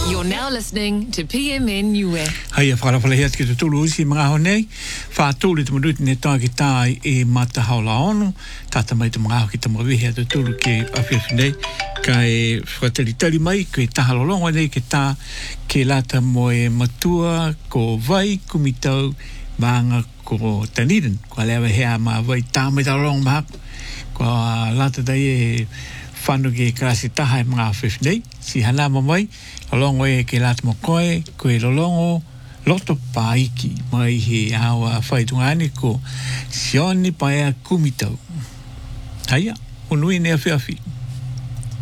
You're now listening to PMNUE. Hai whakarapalahia ki te tulu usi mga honei. Whātūli te maruti ne tā ki tā e mata haula onu. Tāta mai te mga ki te mawihi te tulu ke awhiawhi nei. Ka e whakatari mai ko e taha lolonga nei ke tā ke lata mo e matua ko vai kumitau maanga ko taniren. Ko lewa hea ma vai tā mai tā lolonga mahaku. Ko lata dai e whanu ke krasi taha e mga awhiawhi nei. Si hanama mai. Lolongo e ke lata mo koe lolongo loto paiki mai he awa whaitungani ko sioni paea kumitau. Haia, unui nea whiawhi.